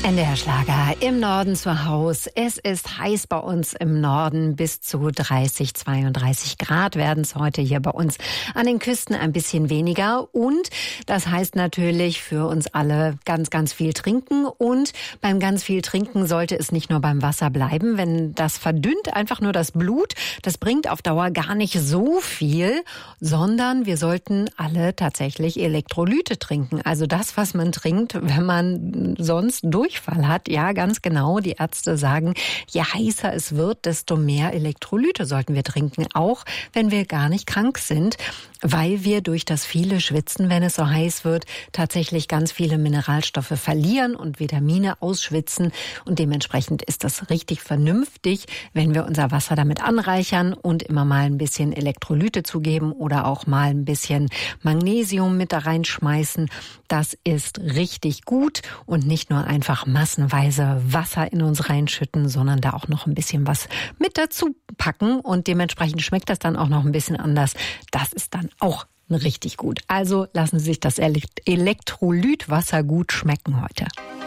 NDR Schlager im Norden zu Hause. Es ist heiß bei uns im Norden. Bis zu 30, 32 Grad werden es heute hier bei uns an den Küsten ein bisschen weniger. Und das heißt natürlich für uns alle ganz, ganz viel trinken. Und beim ganz viel Trinken sollte es nicht nur beim Wasser bleiben. Wenn das verdünnt einfach nur das Blut, das bringt auf Dauer gar nicht so viel, sondern wir sollten alle tatsächlich Elektrolyte trinken. Also das, was man trinkt, wenn man sonst Durchfall hat. Ja, ganz genau. Die Ärzte sagen, je heißer es wird, desto mehr Elektrolyte sollten wir trinken. Auch wenn wir gar nicht krank sind, weil wir durch das viele Schwitzen, wenn es so heiß wird, tatsächlich ganz viele Mineralstoffe verlieren und Vitamine ausschwitzen. Und dementsprechend ist das richtig vernünftig, wenn wir unser Wasser damit anreichern und immer mal ein bisschen Elektrolyte zugeben oder auch mal ein bisschen Magnesium mit da reinschmeißen. Das ist richtig gut und nicht nur einfach massenweise Wasser in uns reinschütten, sondern da auch noch ein bisschen was mit dazu packen und dementsprechend schmeckt das dann auch noch ein bisschen anders. Das ist dann auch richtig gut. Also lassen Sie sich das Elektrolytwasser gut schmecken heute.